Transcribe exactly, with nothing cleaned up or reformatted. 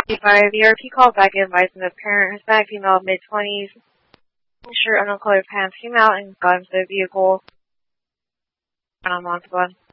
five, the R P called back advising the parent, Hispanic female, mid-twenties, shirt, unknown color pants, came out and got into the vehicle on Montalban.